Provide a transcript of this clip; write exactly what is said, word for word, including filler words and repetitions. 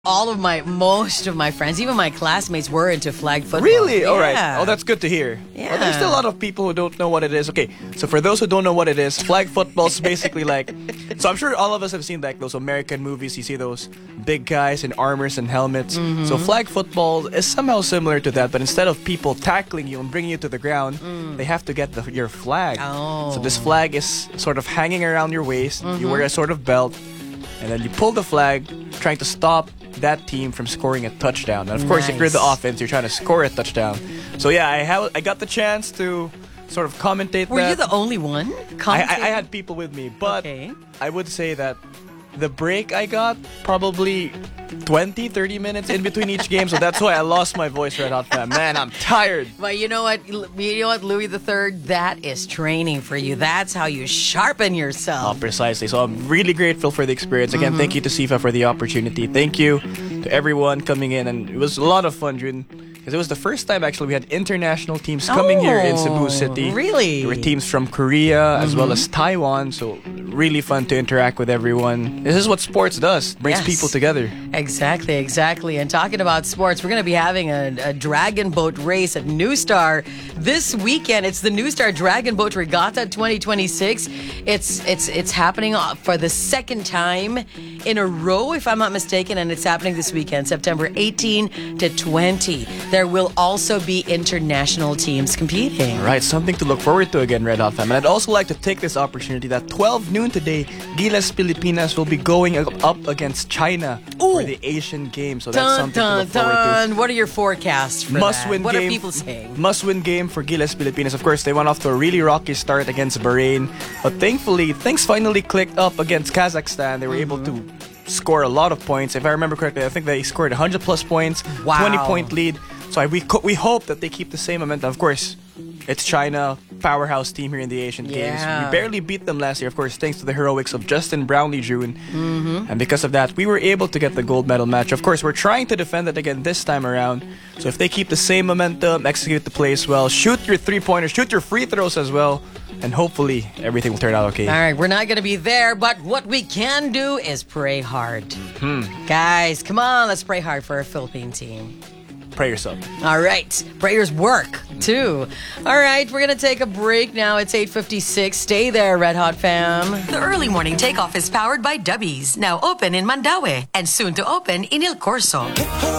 All of my, most of my friends, even my classmates, were into flag football. Really? All right. Yeah. Oh, that's good to hear. Yeah. Well, there's still a lot of people who don't know what it is. Okay, so for those who don't know what it is, flag football is basically like... So I'm sure all of us have seen like those American movies. You see those big guys in armors and helmets. Mm-hmm. So flag football is somehow similar to that, but instead of people tackling you and bringing you to the ground, mm. they have to get the, your flag. Oh. So this flag is sort of hanging around your waist. Mm-hmm. You wear a sort of belt, and then you pull the flag, trying to stop that team from scoring a touchdown. And of course, Nice. if you're the offense, you're trying to score a touchdown. So yeah, I have I got the chance to sort of commentate Were that. you the only one? I, I, I had people with me, but Okay. I would say that the break I got probably twenty, thirty minutes in between each game, so that's why I lost my voice, Red Hot Fam. Man, I'm tired. But you know what? You know what, Louis the Third? That is training for you. That's how you sharpen Oh, yourself. precisely. So I'm really grateful for the experience. Again, thank you to SIFA for the opportunity. Thank you to everyone coming in, and it was a lot of fun, June. Because it was the first time actually we had international teams coming here in Cebu City. Really? There were teams from Korea as well as Taiwan, so really fun to interact with everyone. This is what sports does, brings Yes. people together. Exactly, exactly. And talking about sports, we're going to be having a, a dragon boat race at New Star this weekend. It's the New Star Dragon Boat Regatta twenty twenty-six. It's it's it's happening for the second time in a row, if I'm not mistaken, and it's happening this weekend, September eighteenth to twentieth. There will also be international teams competing. All right, something to look forward to again, Red Hot Fam. And I'd also like to take this opportunity that twelve noon today, Gilas Pilipinas will be going up against China for the Asian Games. So that's Dun, something dun, to look forward to. dun. What are your forecasts for Must that? win What game. are people saying? Must win game for Gilas Pilipinas. Of course, they went off to a really rocky start against Bahrain, but thankfully things finally clicked up against Kazakhstan. They were able to score a lot of points. If I remember correctly, I think they scored one hundred plus points, Wow. twenty point lead. So I, we co- we hope that they keep the same momentum. Of course, it's China, powerhouse team here in the Asian Games. Yeah. We barely beat them last year, of course, thanks to the heroics of Justin Brownlee June. Mm-hmm. And because of that, we were able to get the gold medal match. Of course, we're trying to defend it again this time around. So if they keep the same momentum, execute the plays well, shoot your three-pointers, shoot your free throws as well, and hopefully everything will turn out okay. All right, we're not going to be there, but what we can do is pray hard. Hmm. Guys, come on, let's pray hard for our Philippine team. Pray yourself. All right, prayers work too. All right, we're going to take a break now. It's eight fifty-six. Stay there, Red Hot Fam. The early morning takeoff is powered by Dubbies, now open in Mandaue and soon to open in El Corso.